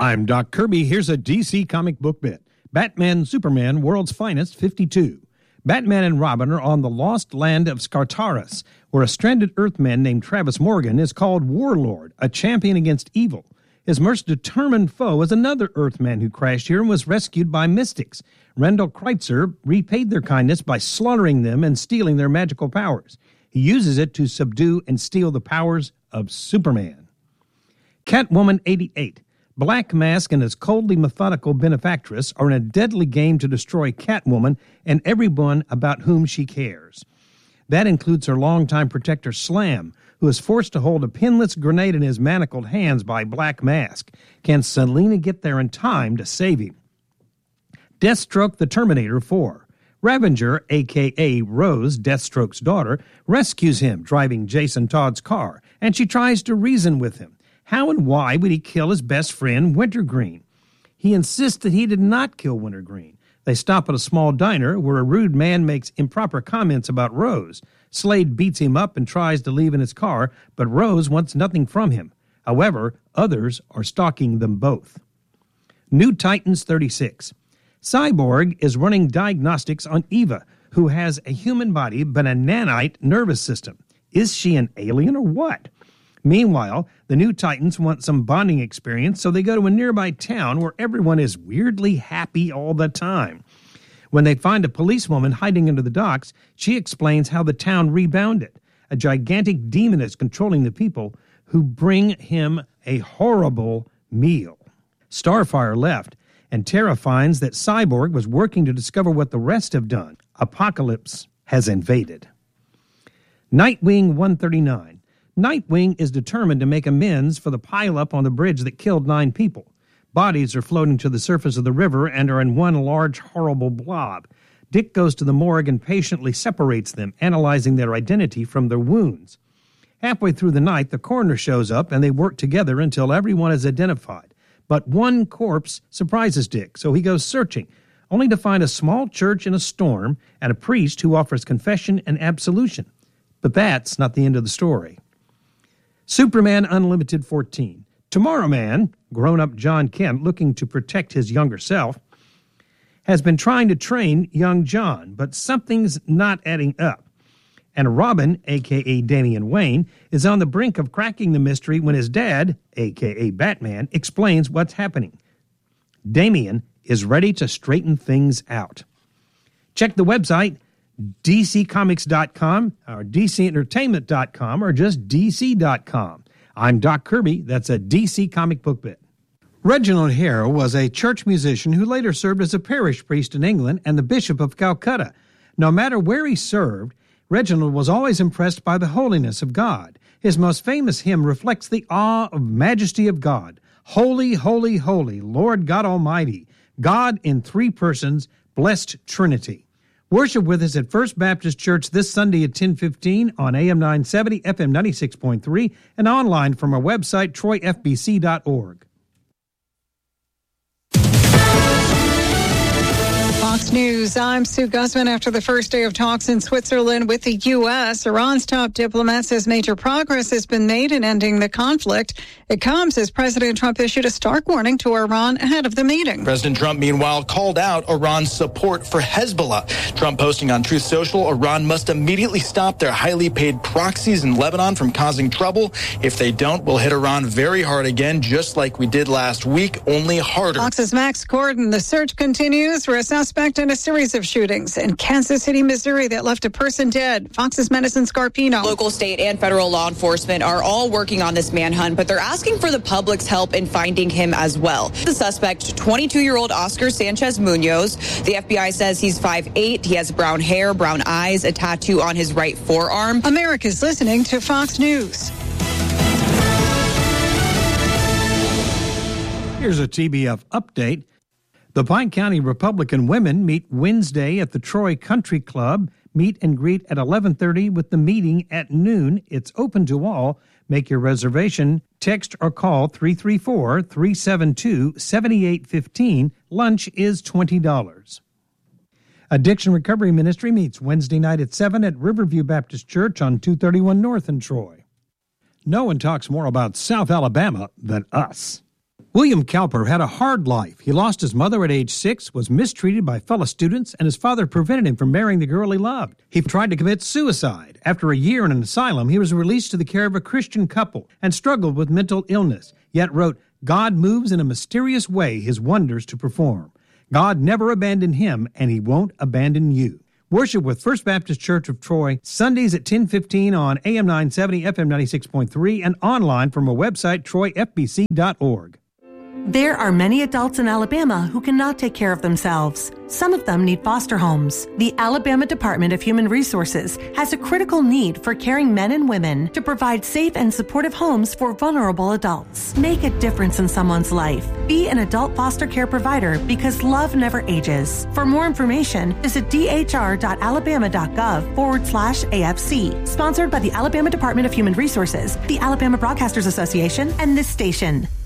I'm Doc Kirby. Here's a DC comic book bit. Batman Superman, World's Finest, 52. Batman and Robin are on the lost land of Skartaris, where a stranded Earthman named Travis Morgan is called Warlord, a champion against evil. His most determined foe is another Earthman who crashed here and was rescued by mystics. Randall Kreitzer repaid their kindness by slaughtering them and stealing their magical powers. He uses it to subdue and steal the powers of Superman. Catwoman 88. Black Mask and his coldly methodical benefactress are in a deadly game to destroy Catwoman and everyone about whom she cares. That includes her longtime protector Slam, who is forced to hold a pinless grenade in his manacled hands by Black Mask. Can Selina get there in time to save him? Deathstroke the Terminator 4. Ravager, a.k.a. Rose, Deathstroke's daughter, rescues him driving Jason Todd's car, and she tries to reason with him. How and why would he kill his best friend, Wintergreen? He insists that he did not kill Wintergreen. They stop at a small diner where a rude man makes improper comments about Rose. Slade beats him up and tries to leave in his car, but Rose wants nothing from him. However, others are stalking them both. New Titans 36. Cyborg is running diagnostics on Eva, who has a human body but a nanite nervous system. Is she an alien or what? Meanwhile, the New Titans want some bonding experience, so they go to a nearby town where everyone is weirdly happy all the time. When they find a policewoman hiding under the docks, she explains how the town rebounded. A gigantic demon is controlling the people who bring him a horrible meal. Starfire left, and Tara finds that Cyborg was working to discover what the rest have done. Apocalypse has invaded. Nightwing 139. Nightwing is determined to make amends for the pileup on the bridge that killed 9 people. Bodies are floating to the surface of the river and are in one large, horrible blob. Dick goes to the morgue and patiently separates them, analyzing their identity from their wounds. Halfway through the night, the coroner shows up and they work together until everyone is identified. But one corpse surprises Dick, so he goes searching, only to find a small church in a storm and a priest who offers confession and absolution. But that's not the end of the story. Superman Unlimited 14. Tomorrow Man, grown-up John Kent looking to protect his younger self, has been trying to train young John, but something's not adding up. And Robin, a.k.a. Damian Wayne, is on the brink of cracking the mystery when his dad, a.k.a. Batman, explains what's happening. Damian is ready to straighten things out. Check the website, DCComics.com, or DCEntertainment.com, or just DC.com. I'm Doc Kirby. That's a DC comic book bit. Reginald Hare was a church musician who later served as a parish priest in England and the Bishop of Calcutta. No matter where he served, Reginald was always impressed by the holiness of God. His most famous hymn reflects the awe of majesty of God. Holy, holy, holy, Lord God Almighty, God in 3 persons, blessed Trinity. Worship with us at First Baptist Church this Sunday at 10:15 on AM 970, FM 96.3, and online from our website, troyfbc.org. Fox News, I'm Sue Guzman. After the first day of talks in Switzerland with the U.S., Iran's top diplomat says major progress has been made in ending the conflict. It comes as President Trump issued a stark warning to Iran ahead of the meeting. President Trump, meanwhile, called out Iran's support for Hezbollah. Trump posting on Truth Social, Iran must immediately stop their highly paid proxies in Lebanon from causing trouble. If they don't, we'll hit Iran very hard again, just like we did last week, only harder. Fox's Max Gordon. The search continues for a suspect in a series of shootings in Kansas City, Missouri that left a person dead. Fox's Madison Scarpino. Local, state, and federal law enforcement are all working on this manhunt, but they're asking for the public's help in finding him as well. The suspect, 22-year-old Oscar Sanchez Munoz. The FBI says he's 5'8". He has brown hair, brown eyes, a tattoo on his right forearm. America's listening to Fox News. Here's a TBF update. The Pike County Republican women meet Wednesday at the Troy Country Club. Meet and greet at 11:30 with the meeting at noon. It's open to all. Make your reservation. Text or call 334-372-7815. Lunch is $20. Addiction Recovery Ministry meets Wednesday night at 7 at Riverview Baptist Church on 231 North in Troy. No one talks more about South Alabama than us. William Cowper had a hard life. He lost his mother at age 6, was mistreated by fellow students, and his father prevented him from marrying the girl he loved. He tried to commit suicide. After a year in an asylum, he was released to the care of a Christian couple and struggled with mental illness, yet wrote, "God moves in a mysterious way his wonders to perform. God never abandoned him, and he won't abandon you." Worship with First Baptist Church of Troy, Sundays at 10:15 on AM 970, FM 96.3, and online from our website, troyfbc.org. There are many adults in Alabama who cannot take care of themselves. Some of them need foster homes. The Alabama Department of Human Resources has a critical need for caring men and women to provide safe and supportive homes for vulnerable adults. Make a difference in someone's life. Be an adult foster care provider because love never ages. For more information, visit dhr.alabama.gov/AFC. Sponsored by the Alabama Department of Human Resources, the Alabama Broadcasters Association, and this station.